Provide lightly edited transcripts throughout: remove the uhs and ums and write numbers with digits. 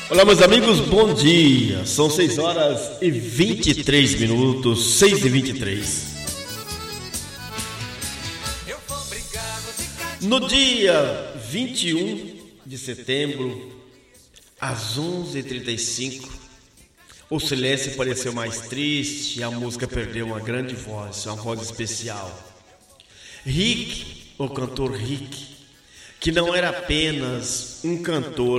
Olá, meus amigos, bom dia. São 6 horas e 23 minutos, 6 e 23. No dia 21 de setembro, às 11h35, o silêncio pareceu mais triste e a música perdeu uma grande voz, uma voz especial. Rick, o cantor Rick, que não era apenas um cantor.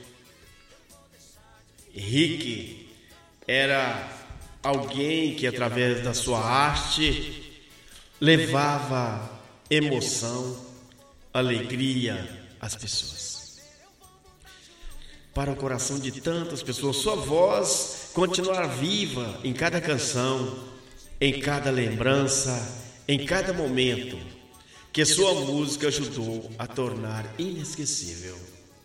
Rick era alguém que, através da sua arte, levava emoção, alegria às pessoas. Para o coração de tantas pessoas, sua voz continuar viva em cada canção, em cada lembrança, em cada momento que sua música ajudou a tornar inesquecível.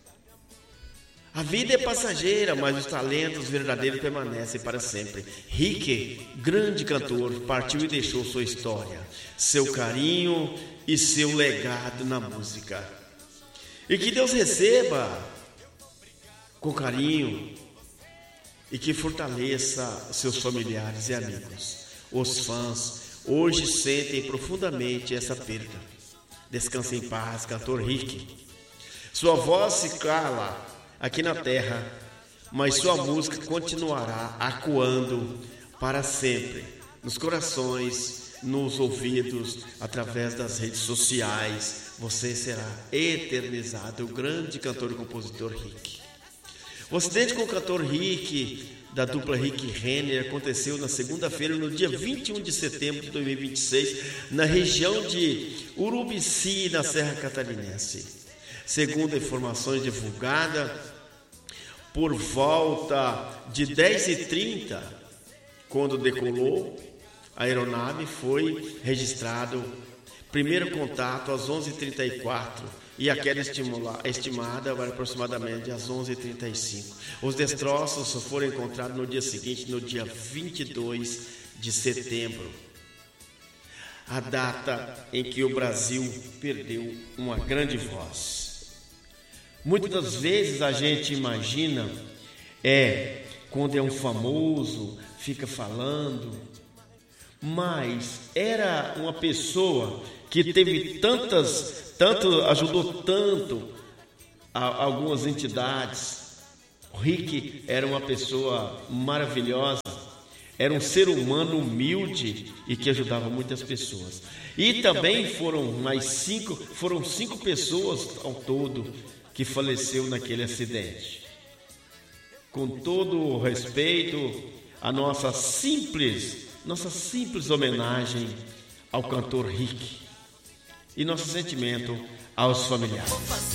A vida é passageira, mas os talentos verdadeiros permanecem para sempre. Rick, grande cantor, partiu e deixou sua história, seu carinho e seu legado na música. E que Deus receba com carinho e que fortaleça seus familiares e amigos. Os fãs hoje sentem profundamente essa perda. Descanse em paz, cantor Rick. Sua voz se cala aqui na terra, mas sua música continuará ecoando para sempre, nos corações, nos ouvidos, através das redes sociais. Você será eternizado, o grande cantor e compositor Rick. O acidente com o cantor Rick, da dupla Rick e Renner, aconteceu na segunda-feira, no dia 21 de setembro de 2026, na região de Urubici, na Serra Catarinense. Segundo informações divulgadas, por volta de 10h30, quando decolou, a aeronave foi registrado primeiro contato às 11h34 e a queda estimada vai aproximadamente às 11h35. Os destroços foram encontrados no dia seguinte, no dia 22 de setembro, a data em que o Brasil perdeu uma grande voz. Muitas das vezes a gente imagina quando é um famoso, fica falando, mas era uma pessoa que teve ajudou tanto a algumas entidades. O Rick era uma pessoa maravilhosa, era um ser humano humilde e que ajudava muitas pessoas. E também foram cinco pessoas ao todo que faleceu naquele acidente. Com todo o respeito, a nossa simples homenagem ao cantor Rick e nosso sentimento aos familiares.